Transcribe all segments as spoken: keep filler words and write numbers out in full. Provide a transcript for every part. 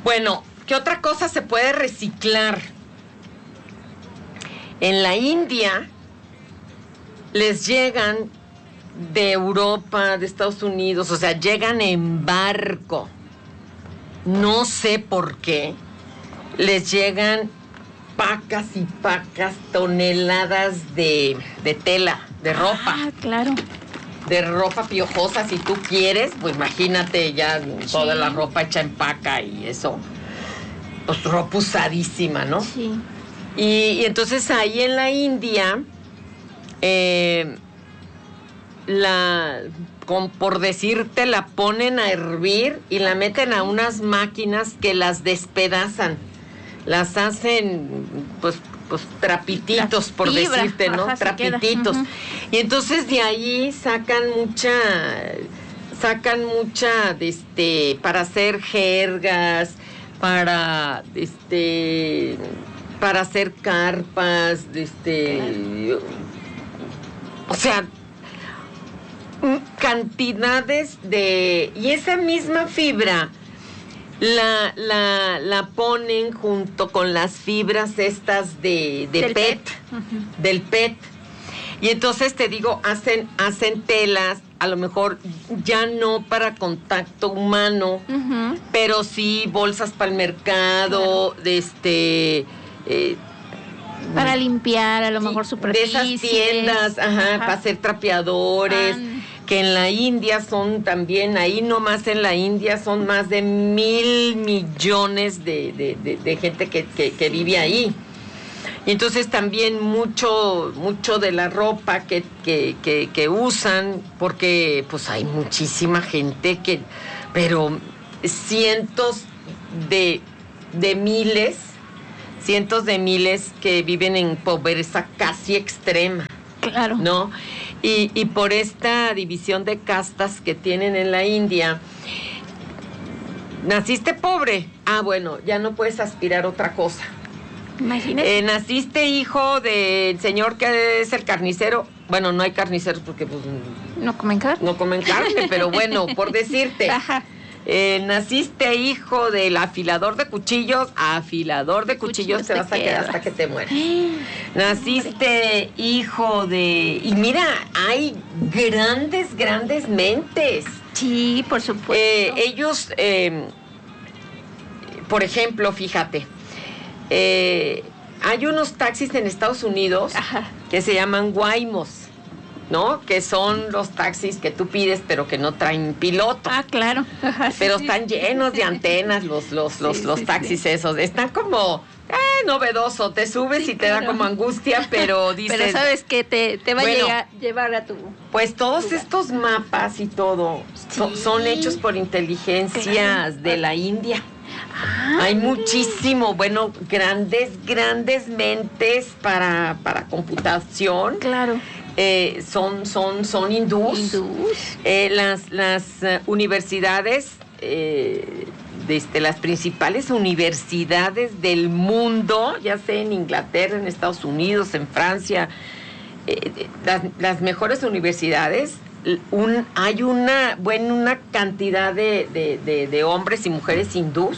Bueno, ¿qué otra cosa se puede reciclar? En la India les llegan de Europa, de Estados Unidos, o sea, llegan en barco. No sé por qué. Les llegan pacas y pacas, toneladas de, de tela, de ropa. Ah, claro. De ropa piojosa, si tú quieres, pues imagínate ya sí. Toda la ropa hecha en paca y eso. Pues ropa usadísima, ¿no? Sí. Y, y entonces ahí en la India, eh, la, con, por decirte, la ponen a hervir y la meten a unas máquinas que las despedazan. Las hacen, pues, pues trapititos, por fibra, decirte, ¿no? Ajá, trapititos. Uh-huh. Y entonces de ahí sacan mucha, sacan mucha, este, para hacer jergas, para, este, para hacer carpas, este, claro. O sea, cantidades de, y esa misma fibra La, la, la ponen junto con las fibras estas de, de del P E T, P E T. Uh-huh. del P E T. Y entonces te digo, hacen, hacen telas, a lo mejor ya no para contacto humano, uh-huh. pero sí bolsas para el mercado, claro. de este... Eh, para limpiar, a lo sí, mejor superficies. De esas tiendas, ajá, ajá. para hacer trapeadores... Ah. Que en la India son también, ahí nomás en la India son más de mil millones de, de, de, de gente que, que, que vive ahí. Y entonces también mucho, mucho de la ropa que, que, que, que usan, porque pues hay muchísima gente que, pero cientos de, de miles, cientos de miles que viven en pobreza casi extrema. Claro. ¿No? Y, y por esta división de castas que tienen en la India, naciste pobre, ah, bueno, ya no puedes aspirar a otra cosa. Imagínate. Eh, naciste hijo del señor que es el carnicero, bueno, no hay carniceros porque pues... No comen carne. No comen carne, pero bueno, por decirte. Ajá. Eh, naciste hijo del afilador de cuchillos, afilador de cuchillos, cuchillos te vas a quedar hasta que te mueras. Naciste hijo de... Y mira, hay grandes, grandes mentes. Sí, por supuesto. Eh, ellos, eh, por ejemplo, fíjate, eh, hay unos taxis en Estados Unidos Ajá. que se llaman Waymos, ¿no? Que son los taxis que tú pides, pero que no traen piloto. Ah, claro. Pero sí, están sí, llenos sí. de antenas los, los, los, sí, los sí, taxis sí. esos. Están como, eh, novedoso. Te subes sí, y te claro. da como angustia, pero dices... Pero sabes que te, te va bueno, a llegar, llevar a tu... Pues todos lugar. Estos mapas y todo sí. so, son hechos por inteligencias claro. de la India. Ah, Hay muchísimo, bueno, grandes, grandes mentes para, para computación. Claro. Eh, son, son, son hindús. Hindús. Eh, las las uh, universidades, eh, desde las principales universidades del mundo, ya sea en Inglaterra, en Estados Unidos, en Francia, eh, las, las mejores universidades, un, hay una, bueno, una cantidad de, de, de, de hombres y mujeres hindús,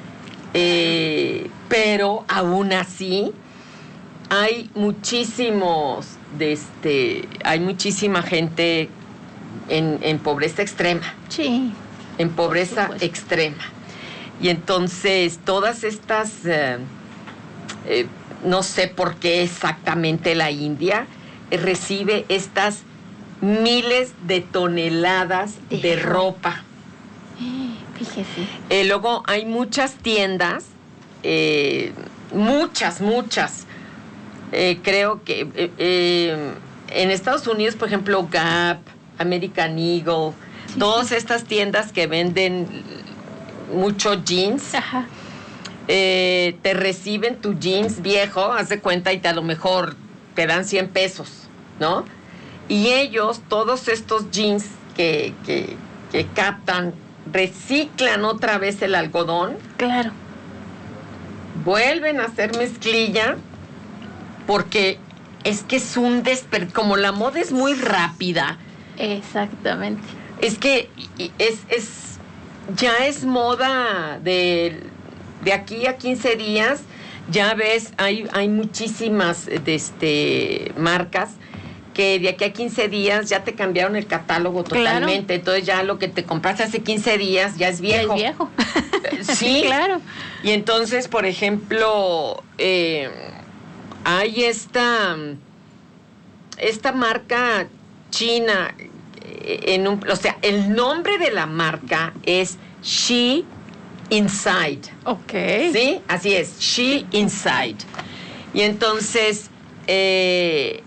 eh, pero aún así hay muchísimos, de este, hay muchísima gente en, en pobreza extrema. Sí. En pobreza extrema. Y entonces todas estas, eh, eh, no sé por qué exactamente la India eh, recibe estas miles de toneladas de, de ropa. Fíjese. Eh, luego hay muchas tiendas, eh, muchas, muchas. Eh, creo que eh, eh, en Estados Unidos, por ejemplo, Gap, American Eagle, sí, todas sí. estas tiendas que venden mucho jeans, Ajá. Eh, te reciben tu jeans viejo, haz de cuenta, y te, a lo mejor te dan cien pesos, ¿no? Y ellos, todos estos jeans que, que, que captan, reciclan otra vez el algodón. Claro. Vuelven a hacer mezclilla, porque es que es un desper... Como la moda es muy rápida. Exactamente. Es que es, es ya es moda de de aquí a quince días, ya ves, hay, hay muchísimas de este, marcas que de aquí a quince días ya te cambiaron el catálogo totalmente. Claro. Entonces ya lo que te compraste hace quince días ya es viejo. Ya es viejo. Sí, claro. Y entonces, por ejemplo, eh, hay esta, esta marca china, en un, o sea, el nombre de la marca es She Inside. Ok. ¿Sí? Así es, She Inside. Y entonces, eh,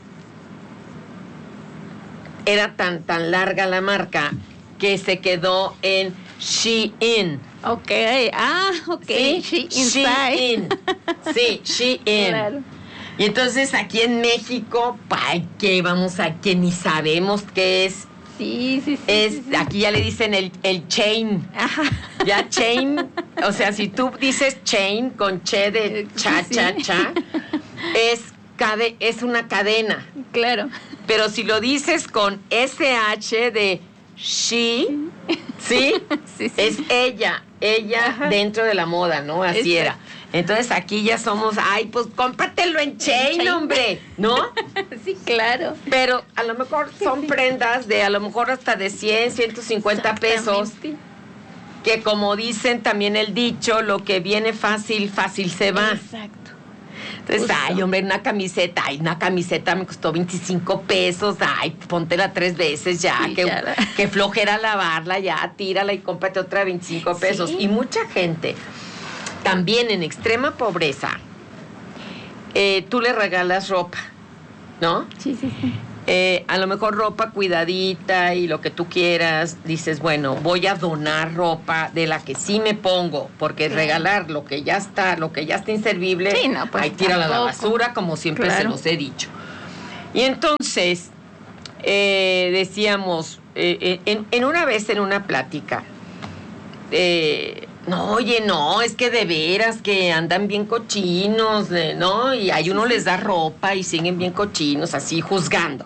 era tan, tan larga la marca que se quedó en Shein. Ok, ah, ok, Sí, She Inside. Shein. Sí, Shein. Claro. Y entonces aquí en México, ¿para qué vamos a que ni sabemos qué es? Sí, sí, sí. Es, sí, sí. aquí ya le dicen el, el chain. Ajá. Ya chain, o sea, si tú dices chain con che de cha, Sí. cha, cha, es, cade, es una cadena. Claro. Pero si lo dices con ese hache de she, ¿sí? Sí, sí. Es ella, ella Ajá. dentro de la moda, ¿no? Así Exacto. era. Entonces aquí ya somos, ay, pues cómpratelo en chain, chain. hombre, ¿no? Sí, claro. Pero a lo mejor son sí. prendas de a lo mejor hasta de cien, ciento cincuenta pesos, Exactamente. que como dicen también el dicho, lo que viene fácil, fácil se va. Exacto. Entonces, Justo. ay, hombre, una camiseta, ay, una camiseta me costó veinticinco pesos, ay, póntela tres veces ya, Sí, que, ya la- que flojera lavarla, ya, tírala y cómprate otra de veinticinco pesos. Sí. Y mucha gente, también en extrema pobreza, eh, tú le regalas ropa, ¿no? Sí, sí, sí. Eh, a lo mejor ropa cuidadita y lo que tú quieras, dices, bueno, voy a donar ropa de la que sí me pongo, porque Claro. regalar lo que ya está, lo que ya está inservible, Sí, no, pues ahí tírala a la tampoco. basura, como siempre Claro. se los he dicho. Y entonces, eh, decíamos, eh, en, en una vez en una plática, eh, no, oye, no, es que de veras que andan bien cochinos, eh, ¿no? Y hay uno les da ropa y siguen bien cochinos, así juzgando.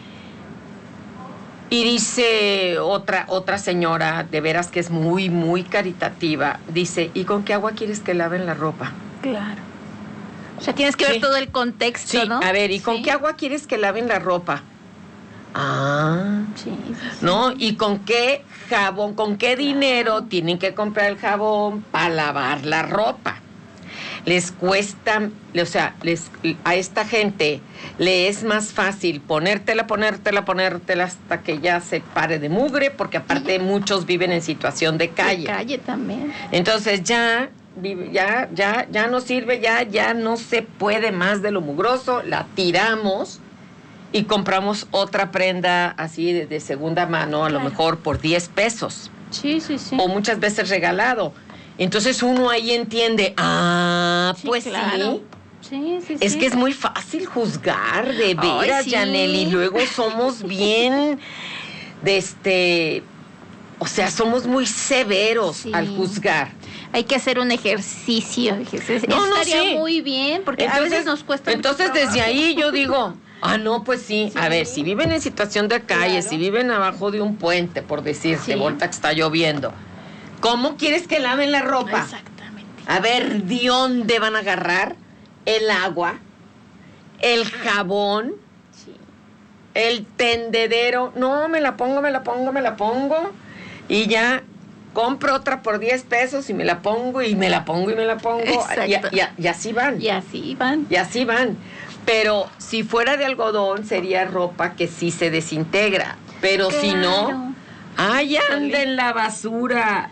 Y dice otra, otra señora, de veras que es muy, muy caritativa, dice, ¿y con qué agua quieres que laven la ropa? Claro. O sea, tienes que Sí. ver todo el contexto, Sí, ¿no? a ver, ¿y con Sí. qué agua quieres que laven la ropa? Ah, Sí, sí, sí. ¿no? ¿Y con qué jabón, con qué dinero tienen que comprar el jabón para lavar la ropa? Les cuesta, o sea, les, a esta gente le es más fácil ponértela, ponértela, ponértela hasta que ya se pare de mugre, porque aparte muchos viven en situación de calle. De calle también. Entonces ya, vive- ya, ya, ya no sirve, ya, ya no se puede más de lo mugroso, la tiramos y compramos otra prenda así de, de segunda mano, a lo Claro. mejor por diez pesos, Sí, sí, sí. o muchas veces regalado. Entonces uno ahí entiende, ah, Sí, pues claro. sí. Sí, sí, Es sí. que es muy fácil juzgar, de Ay, veras, sí. Yaneli. Y luego somos bien, de este, o sea, somos muy severos Sí. al juzgar. Hay que hacer un ejercicio. ejercicio. No, no, Estaría sí. muy bien, porque a veces nos cuesta mucho Entonces desde trabajo. ahí yo digo, ah, no, pues sí. Sí. A ver, si viven en situación de calle, Claro. si viven abajo de un puente, por decirte, Sí. ahorita que está lloviendo, ¿cómo quieres que laven la ropa? Exactamente. A ver, ¿de dónde van a agarrar el agua, el jabón, Sí. el tendedero? No, me la pongo, me la pongo, me la pongo. Y ya compro otra por diez pesos y me la pongo y me la pongo y me la pongo. Y, Exacto. y- y así van. Y así van. Y así van. Pero si fuera de algodón sería ropa que sí se desintegra. Pero si no, Claro. ¡ay, anda Híjole. en la basura!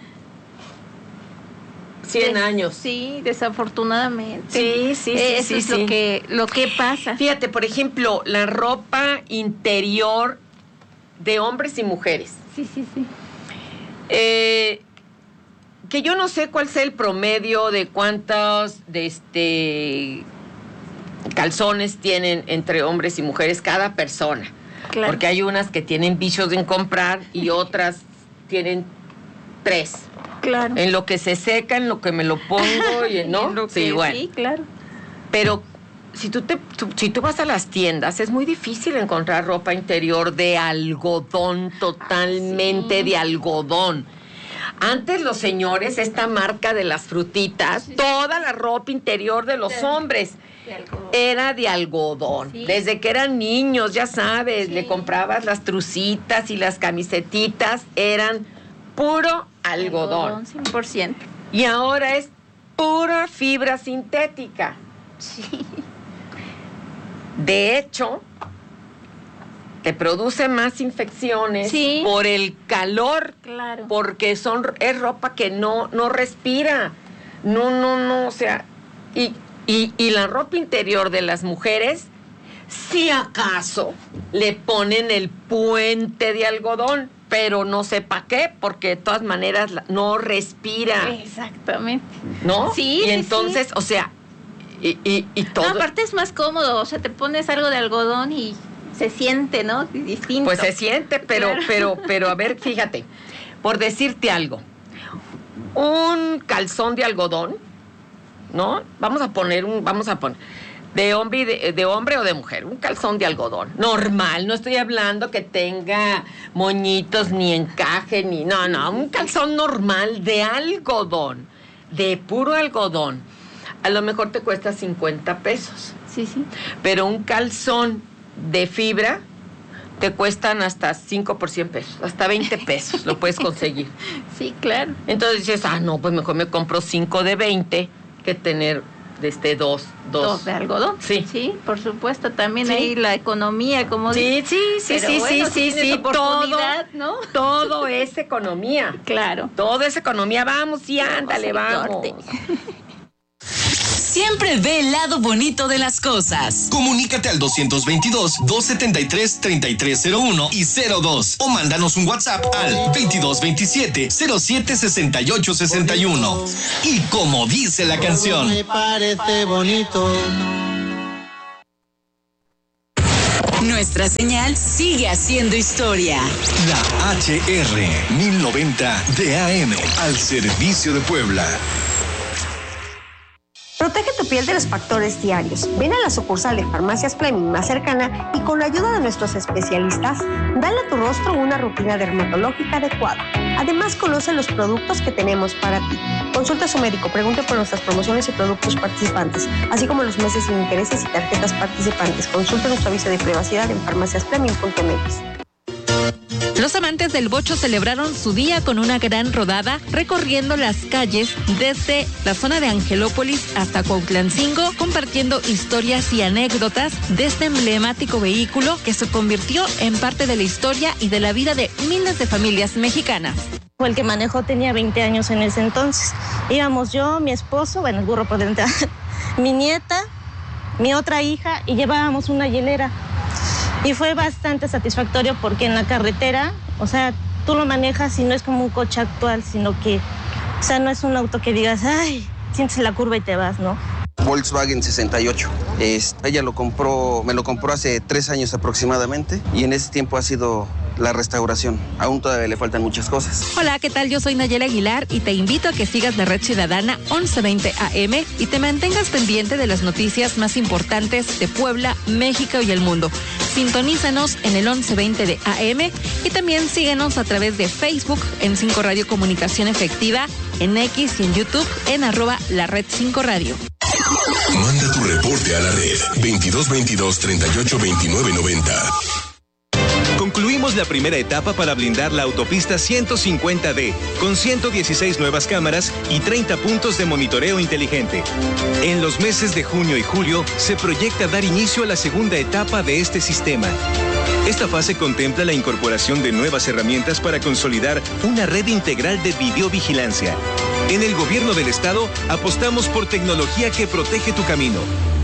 cien Des- años. Sí, desafortunadamente. Sí, sí, sí, Eso sí, es sí. lo que lo que pasa. Fíjate, por ejemplo, la ropa interior de hombres y mujeres. Sí, sí, sí. Eh, que yo no sé cuál sea el promedio de cuántos de este calzones tienen entre hombres y mujeres cada persona. Claro. Porque hay unas que tienen vicios en comprar y otras tienen tres. Claro. En lo que se seca, en lo que me lo pongo, y, ¿no? En lo Sí, que- bueno. Sí, claro. Pero si tú, te, tú- si tú vas a las tiendas, es muy difícil encontrar ropa interior de algodón, totalmente Ah, sí. de algodón. Antes los señores, esta marca de las frutitas, sí. toda la ropa interior de los sí. hombres de era de algodón. Sí. Desde que eran niños, ya sabes, sí. le comprabas las trucitas y las camisetitas, eran puro algodón. algodón cien por ciento. Y ahora es pura fibra sintética. Sí. De hecho, te produce más infecciones sí. por el calor, claro. porque son es ropa que no no respira, no no no, o sea, y y y la ropa interior de las mujeres, si acaso le ponen el puente de algodón, pero no sé para qué, porque de todas maneras no respira. Exactamente. ¿No? Sí. Y sí, entonces, sí. o sea, y y y todo. No, aparte es más cómodo, o sea, te pones algo de algodón y se siente, ¿no? Distinto. Pues se siente, pero, claro. pero, pero, a ver, fíjate, por decirte algo, un calzón de algodón, ¿no? Vamos a poner un, vamos a poner, de hombre, y de, de hombre o de mujer, un calzón de algodón, normal, no estoy hablando que tenga moñitos, ni encaje, ni, no, no, un calzón normal de algodón, de puro algodón, a lo mejor te cuesta cincuenta pesos. Sí, sí. Pero un calzón de fibra te cuestan hasta cinco por cien pesos, hasta veinte pesos lo puedes conseguir. Sí, claro. Entonces dices, ah, no, pues mejor me compro cinco de veinte que tener de este dos, dos. Dos de algodón. Sí. Sí, por supuesto, también sí. hay la economía, como sí, dices. Sí, sí, Pero sí, bueno, sí, si sí, sí, todo, ¿no? todo es economía. Claro. Todo es economía, vamos, y ándale, vamos. Siempre ve el lado bonito de las cosas. Comunícate al doscientos veintidós, doscientos setenta y tres, treinta y tres cero uno y cero dos o mándanos un WhatsApp al veintidós veintisiete, cero siete sesenta y ocho sesenta y uno. Y como dice la canción, me parece bonito. Nuestra señal sigue haciendo historia. La H R mil noventa de A M al servicio de Puebla. Protege tu piel de los factores diarios. Ven a la sucursal de Farmacias Fleming más cercana y con la ayuda de nuestros especialistas, dale a tu rostro una rutina dermatológica adecuada. Además, conoce los productos que tenemos para ti. Consulta a su médico, pregunte por nuestras promociones y productos participantes, así como los meses sin intereses y tarjetas participantes. Consulta nuestro aviso de privacidad en farmacias fleming punto m x. Los amantes del bocho celebraron su día con una gran rodada recorriendo las calles desde la zona de Angelópolis hasta Cuautlancingo, compartiendo historias y anécdotas de este emblemático vehículo que se convirtió en parte de la historia y de la vida de miles de familias mexicanas. El que manejó tenía veinte años en ese entonces. Íbamos yo, mi esposo, bueno, el burro por dentro, mi nieta, mi otra hija y llevábamos una hielera. Y fue bastante satisfactorio porque en la carretera, o sea, tú lo manejas y no es como un coche actual, sino que, o sea, no es un auto que digas, ay, sientes la curva y te vas, ¿no? Volkswagen sesenta y ocho. Es, ella lo compró, me lo compró hace tres años aproximadamente y en ese tiempo ha sido la restauración. Aún todavía le faltan muchas cosas. Hola, ¿qué tal? Yo soy Nayela Aguilar y te invito a que sigas la Red Ciudadana once veinte A M y te mantengas pendiente de las noticias más importantes de Puebla, México y el mundo. Sintonízanos en el once veinte de A M y también síguenos a través de Facebook en cinco Radio Comunicación Efectiva, en X y en YouTube en arroba la Red cinco Radio. Manda tu reporte a la red veintidós veintidós, treinta y ocho veintinueve noventa. Concluimos la primera etapa para blindar la autopista ciento cincuenta D con ciento dieciséis nuevas cámaras y treinta puntos de monitoreo inteligente. En los meses de junio y julio se proyecta dar inicio a la segunda etapa de este sistema. Esta fase contempla la incorporación de nuevas herramientas para consolidar una red integral de videovigilancia. En el gobierno del estado apostamos por tecnología que protege tu camino.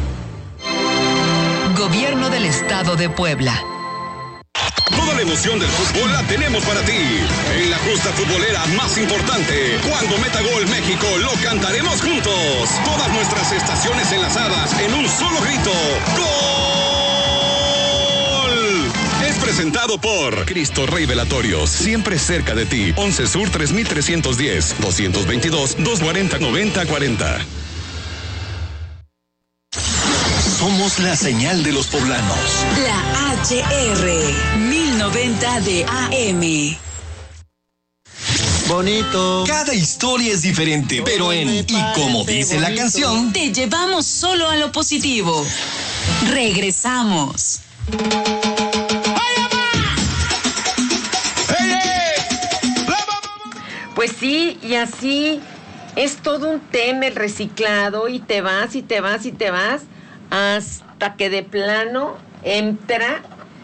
Gobierno del Estado de Puebla. Toda la emoción del fútbol la tenemos para ti. En la justa futbolera más importante, cuando meta gol México, lo cantaremos juntos. Todas nuestras estaciones enlazadas en un solo grito. ¡Gol! Es presentado por Cristo Rey Velatorios, siempre cerca de ti. once Sur tres mil trescientos diez, doscientos veintidós, doscientos cuarenta, noventa cuarenta. Somos la señal de los poblanos. La H R mil noventa de A M. bonito. Cada historia es diferente, pero en Y como dice la canción, te llevamos solo a lo positivo. Regresamos. Pues sí, y así es todo un tema el reciclado y te vas y te vas y te vas hasta que de plano entra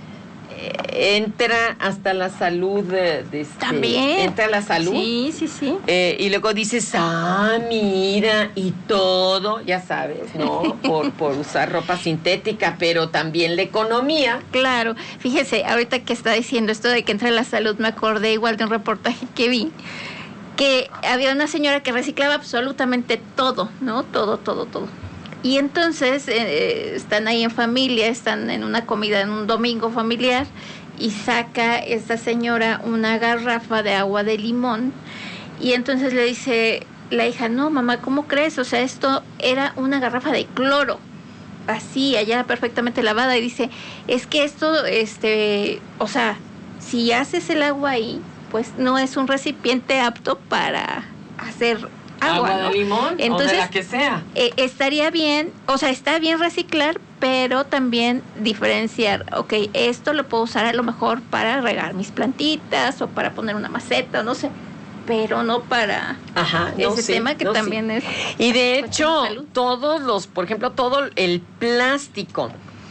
eh, entra hasta la salud de, de este, también entra la salud. Sí, sí, sí. Eh, y luego dices, ah, mira, y todo, ya sabes, ¿no? Por, por usar ropa sintética, pero también la economía. Claro, fíjese, ahorita que está diciendo esto de que entra la salud, me acordé igual de un reportaje que vi, que había una señora que reciclaba absolutamente todo, ¿no? Todo, todo, todo. Y entonces eh, están ahí en familia, están en una comida, en un domingo familiar, y saca esta señora una garrafa de agua de limón, y entonces le dice la hija, no, mamá, ¿cómo crees? O sea, esto era una garrafa de cloro, así, allá perfectamente lavada, y dice, es que esto, este, o sea, si haces el agua ahí, pues no es un recipiente apto para hacer agua, agua ¿no? de limón. Entonces, o de la que sea. Eh, estaría bien, o sea, está bien reciclar, pero también diferenciar, ok, esto lo puedo usar a lo mejor para regar mis plantitas o para poner una maceta, no sé, pero no para Ajá, ese no, sí, tema que no, también sí. es... Y de pues, hecho, salud. todos los, por ejemplo, todo el plástico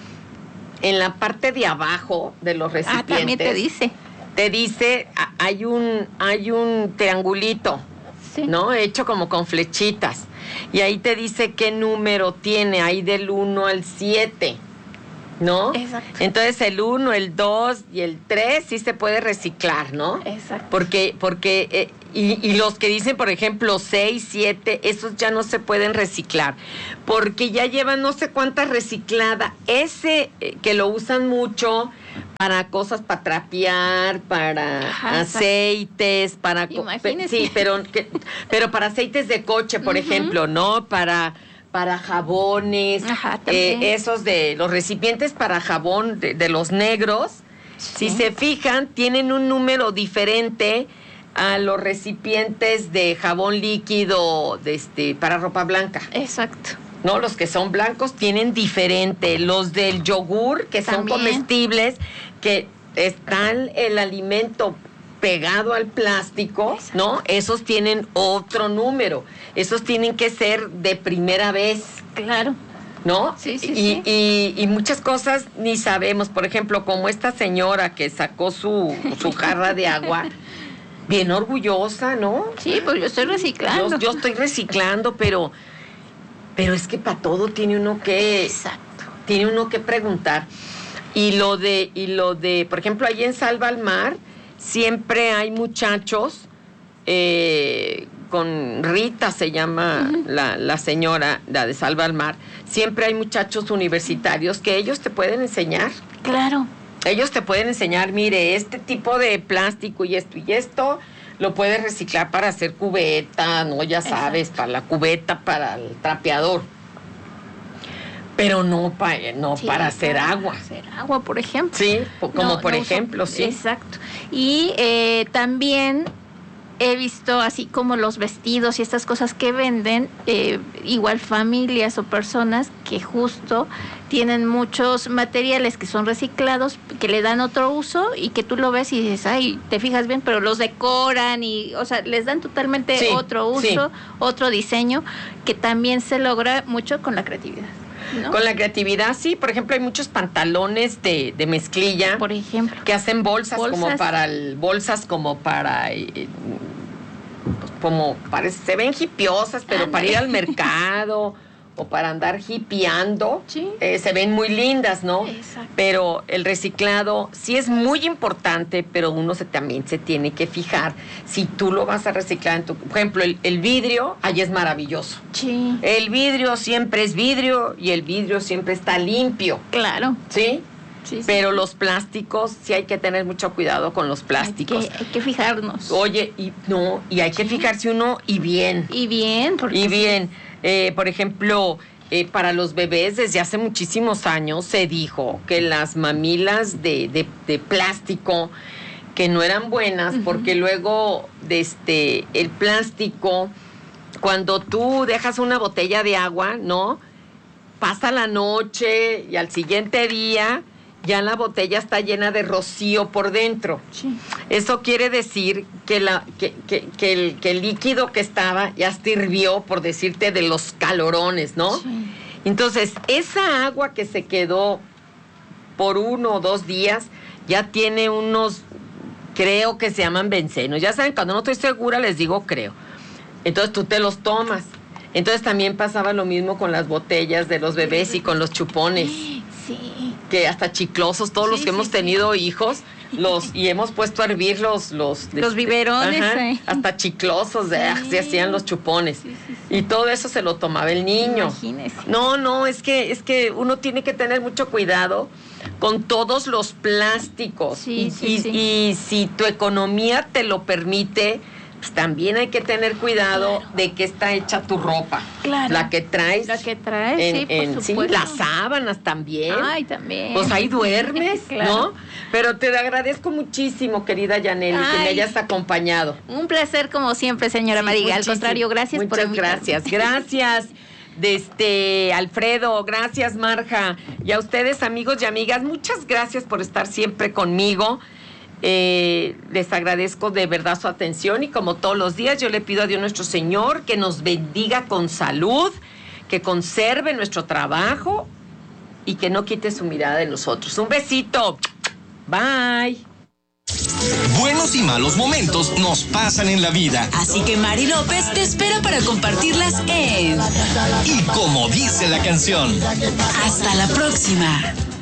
en la parte de abajo de los recipientes. Ah, también te dice. Te dice, a- hay un, hay un triangulito, Sí. ¿no? Hecho como con flechitas. Y ahí te dice qué número tiene, ahí del uno al siete, ¿no? Exacto. Entonces el uno, el dos y el tres sí se puede reciclar, ¿no? Exacto. Porque, porque eh, y, y los que dicen, por ejemplo, seis, siete, esos ya no se pueden reciclar, porque ya llevan no sé cuántas recicladas. Ese eh, que lo usan mucho para cosas para trapear, para Ajá, aceites, para... co- Imagínese. Sí, pero, que- pero para aceites de coche, por Ujú. ejemplo, ¿no? Para... para jabones, Ajá, también. eh, esos de los recipientes para jabón de, de los negros, Sí. si se fijan, tienen un número diferente a los recipientes de jabón líquido de este, para ropa blanca. Exacto. No, los que son blancos tienen diferente. Los del yogur, que son También. comestibles, que están el alimento pegado al plástico, Exacto. ¿no? Esos tienen otro número. Esos tienen que ser de primera vez, Claro. ¿no? Sí, sí, y, sí. Y, y muchas cosas ni sabemos. Por ejemplo, como esta señora que sacó su, su jarra de agua, bien orgullosa, ¿no? Sí, pues yo estoy reciclando. Yo, yo estoy reciclando, pero, pero es que para todo tiene uno que, Exacto. tiene uno que preguntar. Y lo de, y lo de, por ejemplo, ahí en Salva al Mar, siempre hay muchachos, eh, con Rita se llama Ujú. la, la señora, la de Salva al Mar, siempre hay muchachos universitarios que ellos te pueden enseñar. Claro. Ellos te pueden enseñar, mire, este tipo de plástico y esto y esto lo puedes reciclar para hacer cubeta, ¿no? Ya sabes, para la cubeta, para el trapeador. Pero no, pa, no Sí, para hacer agua. Hacer agua, por ejemplo. Sí, po- como No, por no uso- ejemplo, sí. Exacto. Y eh, también he visto, así como los vestidos y estas cosas que venden, eh, igual familias o personas que justo tienen muchos materiales que son reciclados, que le dan otro uso y que tú lo ves y dices, ay, te fijas bien, pero los decoran y, o sea, les dan totalmente Sí, otro uso, sí. otro diseño, que también se logra mucho con la creatividad, ¿no? Con la creatividad, sí. Por ejemplo, hay muchos pantalones de, de mezclilla Por ejemplo. que hacen bolsas, como Bolsas. para el, bolsas como para eh, pues, como parece, se ven hipiosas, pero para ir al mercado o para andar hipiando, Sí. eh, se ven muy lindas, ¿no? Exacto. Pero el reciclado sí es muy importante, pero uno se, también se tiene que fijar si tú lo vas a reciclar en tu, por ejemplo, el, el vidrio, ahí es maravilloso. Sí. El vidrio siempre es vidrio y el vidrio siempre está limpio, Claro. ¿sí? Sí, sí. Pero los plásticos, sí hay que tener mucho cuidado con los plásticos. Hay que, hay que fijarnos. Oye, y no, y hay que fijarse uno y bien. Y bien, porque Y bien, eh, por ejemplo, eh, para los bebés desde hace muchísimos años se dijo que las mamilas de, de, de plástico que no eran buenas, uh-huh. porque luego de este, el plástico, cuando tú dejas una botella de agua, ¿no? Pasa la noche y al siguiente día ya la botella está llena de rocío por dentro. Sí. Eso quiere decir que, la, que, que, que, el, que el líquido que estaba ya se hirvió, por decirte, de los calorones, ¿no? Sí. Entonces, esa agua que se quedó por uno o dos días ya tiene unos, creo que se llaman bencenos. Ya saben, cuando no estoy segura les digo creo. Entonces tú te los tomas. Entonces también pasaba lo mismo con las botellas de los bebés y con los chupones. Sí. Que hasta chiclosos, todos sí, los que sí, hemos tenido sí. hijos, los y hemos puesto a hervir los... Los, los este, biberones. Ajá, eh. Hasta chiclosos, sí. eh, se hacían los chupones. Sí, sí, sí. Y todo eso se lo tomaba el niño. Imagínese. No, no, es que, es que uno tiene que tener mucho cuidado con todos los plásticos. Sí, y, sí, y, sí. y si tu economía te lo permite... También hay que tener cuidado claro. de que está hecha tu ropa. Claro. La que traes. La que traes, en, sí, por en, supuesto. Sí, las sábanas también. Ay, también. Pues ahí duermes, claro. ¿no? Pero te agradezco muchísimo, querida Yaneli, que me hayas acompañado. Un placer como siempre, señora sí, Mariga. Al contrario, gracias muchas por invitarme. Gracias, gracias. De este Alfredo, gracias Marja. Y a ustedes, amigos y amigas, muchas gracias por estar siempre conmigo. Eh, les agradezco de verdad su atención y como todos los días yo le pido a Dios nuestro Señor que nos bendiga con salud, que conserve nuestro trabajo y que no quite su mirada de nosotros. Un besito. Bye. Buenos y malos momentos nos pasan en la vida. Así que Mari López te espera para compartirlas en Y como dice la canción. Hasta la próxima.